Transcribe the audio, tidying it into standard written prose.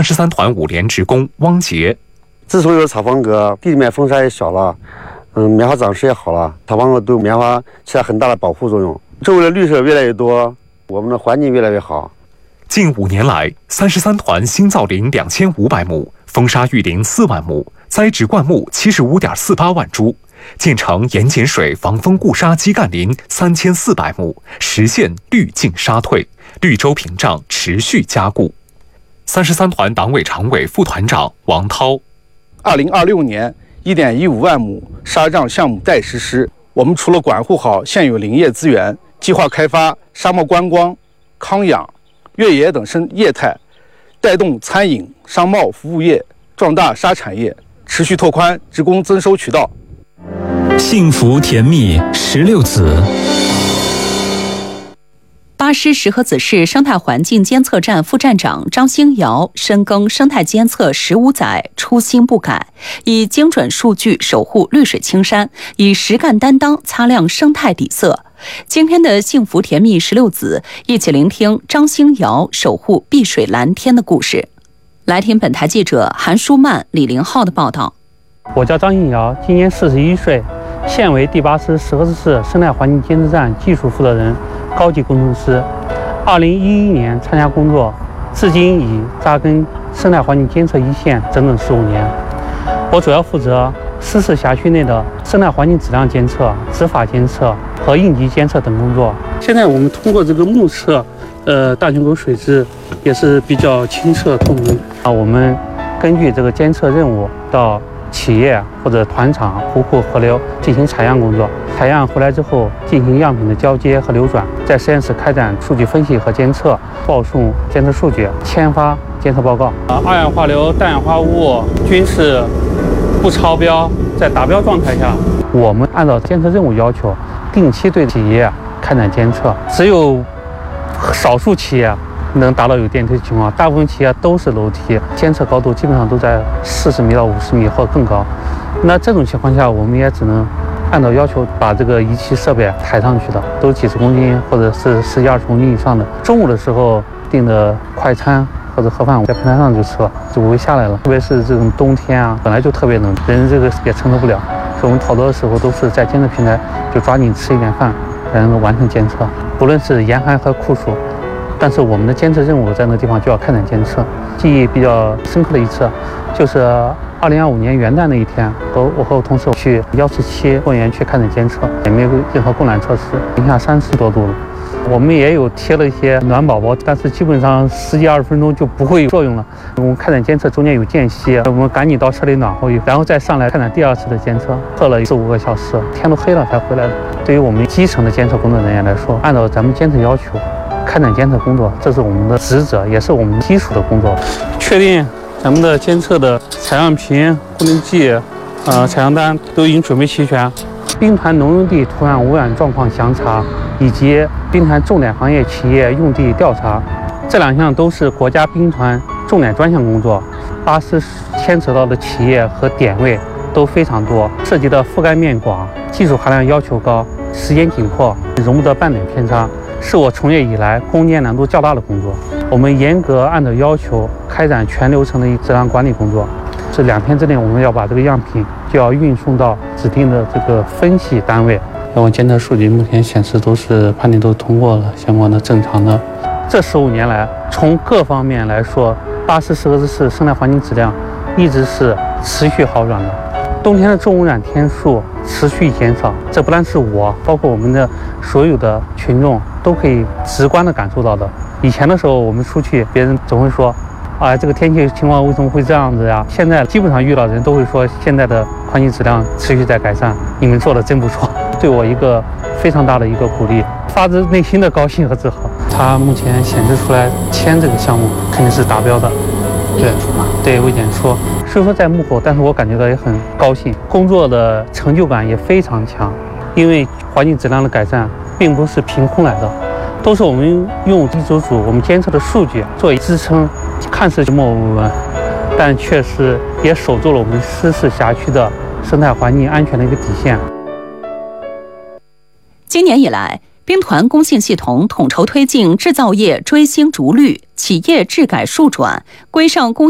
33团5连职工汪杰。 自从有了草房格，地面风沙也小了，棉花长势也好了，草房格对棉花起到很大的保护作用。周围的绿色越来越多，我们的环境越来越好。 近5年来，33团新造林2500亩，封沙育林4万亩，栽植灌木75.48万株，建成盐碱水防风固沙基干林3400亩，实现绿进沙退，绿洲屏障持续加固。33团党委常委、副团长王涛 ：2026年1.15万亩沙障项目待实施。我们除了管护好现有林业资源，计划开发沙漠观光、康养、越野等生业态，带动餐饮、商贸服务业，壮大沙产业，持续拓宽职工增收渠道。 幸福甜蜜16子。 巴师石河子市生态环境监测站副站长张兴尧深耕生态监测15载，初心不改，以精准数据守护绿水青山，以实干担当擦亮生态底色。今天的幸福甜蜜16子，一起聆听张兴尧守护碧水蓝天的故事。来听本台记者韩舒曼、李凌浩的报道。 我叫张兴尧，今年41岁，现为第8师石河子市生态环境监测站技术负责人、高级工程师。2011年参加工作，至今已扎根生态环境监测一线整整15年。我主要负责石市辖区内的生态环境质量监测、执法监测和应急监测等工作。现在我们通过这个目测，大泉沟水质也是比较清澈透明。我们根据这个监测任务到企业或者团场、湖泊、河流进行采样工作，采样回来之后进行样品的交接和流转，在实验室开展数据分析和监测，报送监测数据，签发监测报告。二氧化硫、氮氧化物均是不超标，在达标状态下，我们按照监测任务要求，定期对企业开展监测。只有少数企业能达到有电梯的情况，大部分企业都是楼梯，监测高度基本上都在40米到50米或更高。那这种情况下，我们也只能按照要求把这个仪器设备抬上去的，都几十公斤或者是10几20公斤以上的。中午的时候订的快餐或者盒饭，在平台上就吃了，就不会下来了。特别是这种冬天啊，本来就特别冷，人这个也承受不了，所以我们好多的时候都是在监测平台就抓紧吃一点饭，才能够完成监测。不论是严寒和酷暑，但是我们的监测任务在那个地方就要开展监测。记忆比较深刻的一次，就是2025年元旦那一天，我和我同事去147公园去开展监测，也没有任何供暖措施，零下30多度了。我们也有贴了一些暖宝宝，但是基本上10几20分钟就不会有作用了。我们开展监测中间有间隙，我们赶紧到车里暖和一会，然后再上来开展第2次的监测，测了4、5个小时，天都黑了才回来的。对于我们基层的监测工作人员来说，按照咱们监测要求开展监测工作，这是我们的职责，也是我们基础的工作。确定咱们的监测的采样瓶、固定剂、采样单都已经准备齐全。兵团农用地土壤污染状况详查以及兵团重点行业企业用地调查，这2项都是国家兵团重点专项工作。巴师牵扯到的企业和点位都非常多，涉及的覆盖面广，技术含量要求高，时间紧迫，容不得半点偏差，是我从业以来攻坚难度较大的工作。我们严格按照要求开展全流程的质量管理工作。这2天之内，我们要把这个样品就要运送到指定的这个分析单位。我监测数据目前显示都是判定都通过了，相关的正常的。这15年来，从各方面来说，巴师石河子市生态环境质量一直是持续好转的。冬天的重污染天数持续减少，这不但是我，包括我们的所有的群众都可以直观的感受到的。以前的时候，我们出去，别人总会说，这个天气情况为什么会这样子呀？现在基本上遇到的人都会说，现在的环境质量持续在改善，你们做的真不错，对我一个非常大的一个鼓励，发自内心的高兴和自豪。他目前显示出来签这个项目肯定是达标的，对未检出。虽说在幕后，但是我感觉到也很高兴，工作的成就感也非常强，因为环境质量的改善并不是凭空来的，都是我们用一组组我们监测的数据作为支撑，看似默默无闻，但确实也守住了我们石市辖区的生态环境安全的一个底线。 今年以来，兵团工信系统统筹推进制造业追星逐绿、企业质改数转、规上工